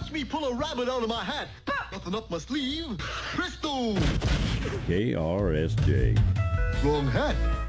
Watch me pull a rabbit out of my hat. Nothing up my sleeve. Presto! KRSJ. Wrong hat.